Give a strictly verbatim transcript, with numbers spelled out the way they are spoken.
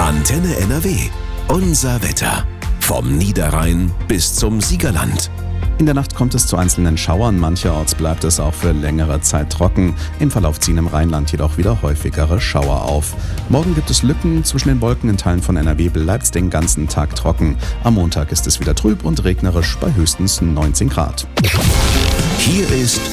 Antenne N R W. Unser Wetter. Vom Niederrhein bis zum Siegerland. In der Nacht kommt es zu einzelnen Schauern, mancherorts bleibt es auch für längere Zeit trocken. Im Verlauf ziehen im Rheinland jedoch wieder häufigere Schauer auf. Morgen gibt es Lücken zwischen den Wolken, in Teilen von N R W bleibt es den ganzen Tag trocken. Am Montag ist es wieder trüb und regnerisch bei höchstens neunzehn Grad. Hier ist